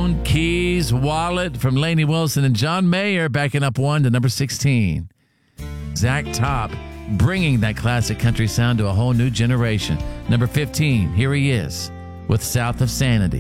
Phone, Keys, Wallet from Lainey Wilson and John Mayer backing up one to number 16. Zach Top bringing that classic country sound to a whole new generation. Number 15, here he is with South of Sanity.